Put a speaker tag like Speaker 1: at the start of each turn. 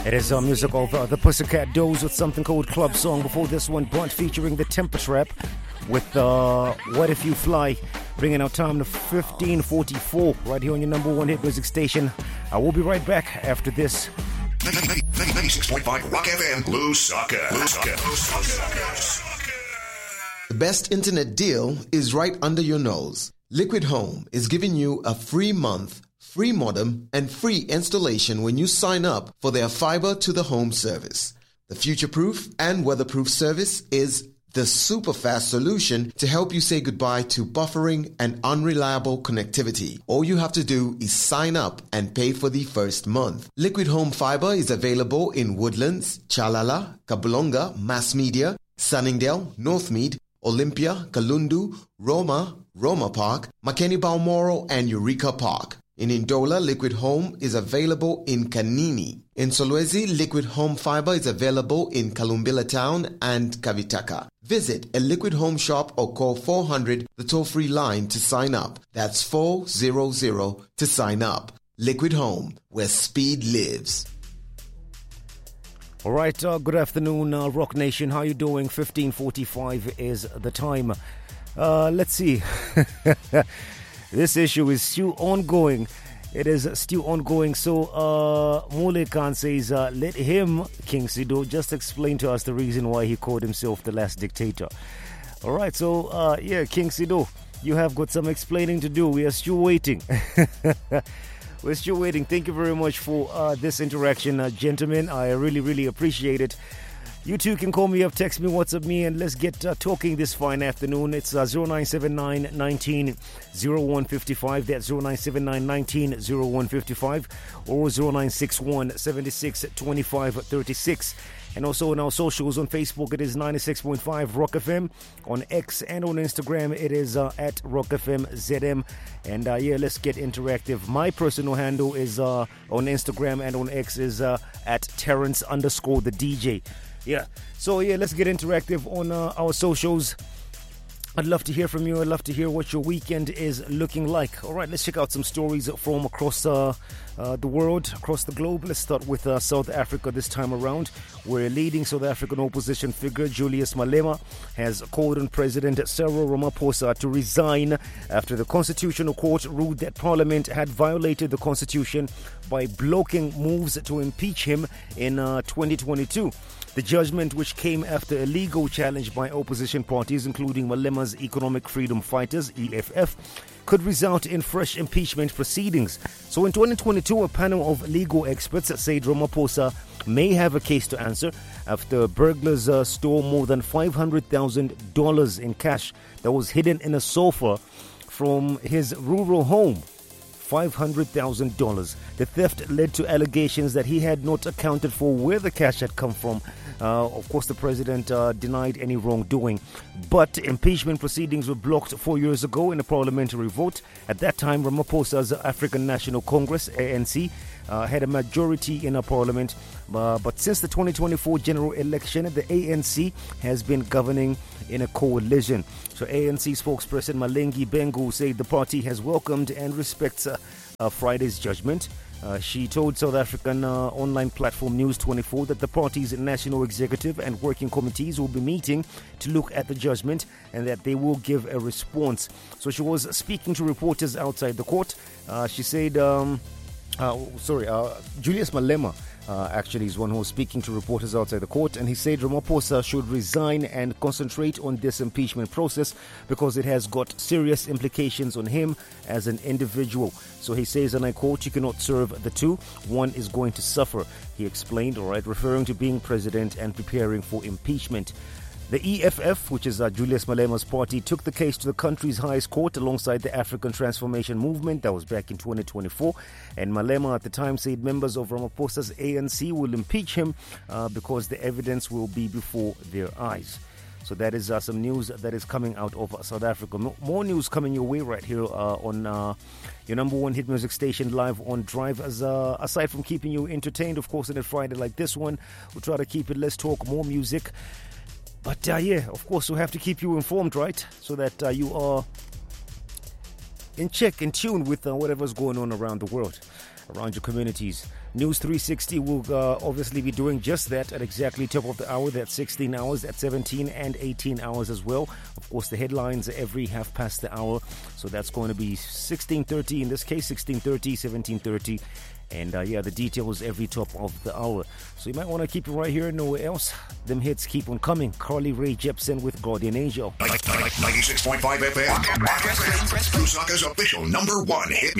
Speaker 1: It is music of the Pussycat Dolls with something called Club Song. Before this one, Bunt featuring the Temper Trap with What If You Fly, bringing our time to 15:44 right here on your number one hit music station. I will be right back after this.
Speaker 2: 96.5 Rock FM, Lusaka.
Speaker 3: The best internet deal is right under your nose. Liquid Home is giving you a free month, free modem, and free installation when you sign up for their fiber to the home service. The future-proof and weatherproof service is the super fast solution to help you say goodbye to buffering and unreliable connectivity. All you have to do is sign up and pay for the first month. Liquid Home Fiber is available in Woodlands, Chalala, Kabulonga, Mass Media, Sunningdale, Northmead, Olympia, Kalundu, Roma Park, Makeni Balmoral, and Eureka Park. In Ndola, Liquid Home is available in Kanini. In Solwezi, Liquid Home Fiber is available in Kalumbila Town and Kavitaka. Visit a Liquid Home shop or call 400, the toll-free line, to sign up. That's 400 to sign up. Liquid Home, where speed lives.
Speaker 1: All right, good afternoon, Rock Nation. How you doing? 15:45 is the time. Let's see. This issue is still ongoing. It is still ongoing. So, Mule Khan says, let him, King Sido, just explain to us the reason why he called himself the last dictator. All right, so, King Sido, you have got some explaining to do. We are still waiting. We're still waiting. Thank you very much for this interaction, gentlemen. I really, really appreciate it. You too can call me up, text me, WhatsApp me, and let's get talking this fine afternoon. It's 0979 19 0155. That's 0979 19 0155 or 0961 76 25 36. And also on our socials on Facebook, it is 96.5 Rock FM. On X and on Instagram, it is at Rock FM ZM. And let's get interactive. My personal handle is on Instagram and on X is at Terrence_the DJ. Yeah, so let's get interactive on our socials. I'd love to hear from you. I'd love to hear what your weekend is looking like. All right, let's check out some stories from across the world, across the globe. Let's start with South Africa this time around, where leading South African opposition figure Julius Malema has called on President Cyril Ramaphosa to resign after the Constitutional Court ruled that Parliament had violated the Constitution by blocking moves to impeach him in 2022. The judgment, which came after a legal challenge by opposition parties, including Malema's Economic Freedom Fighters, EFF, could result in fresh impeachment proceedings. So in 2022, a panel of legal experts said Ramaphosa may have a case to answer after burglars stole more than $500,000 in cash that was hidden in a sofa from his rural home. $500,000. The theft led to allegations that he had not accounted for where the cash had come from. Of course, the president denied any wrongdoing. But impeachment proceedings were blocked 4 years ago in a parliamentary vote. At that time, Ramaphosa's African National Congress, ANC, had a majority in a parliament. But since the 2024 general election, the ANC has been governing in a coalition. So ANC spokesperson Malengi Bengu said the party has welcomed and respects Friday's judgment. She told South African online platform News 24 that the party's national executive and working committees will be meeting to look at the judgment and that they will give a response. So she was speaking to reporters outside the court. She said, Julius Malema actually is one who was speaking to reporters outside the court, and he said Ramaphosa should resign and concentrate on this impeachment process because it has got serious implications on him as an individual. So he says, and I quote, "You cannot serve the two. One is going to suffer," he explained, all right, referring to being president and preparing for impeachment. The EFF, which is Julius Malema's party, took the case to the country's highest court alongside the African Transformation Movement. That was back in 2024. And Malema at the time said members of Ramaphosa's ANC will impeach him because the evidence will be before their eyes. So that is some news that is coming out of South Africa. More news coming your way right here on your number one hit music station, live on Drive. Aside from keeping you entertained, of course, on a Friday like this one, we'll try to keep it Let's Talk More Music. But of course, we'll have to keep you informed, right? So that you are in check, in tune with whatever's going on around the world. around your communities. News 360 will obviously be doing just that at exactly top of the hour. That's 16 hours, at 17 and 18 hours as well. Of course, the headlines every half past the hour. So that's going to be 16:30 in this case, 16:30, 17:30. And the details every top of the hour. So you might want to keep it right here, nowhere else. Them hits keep on coming. Carly Rae Jepsen with Guardian Angel.
Speaker 2: 96.5 FM. Lusaka's official #1 hit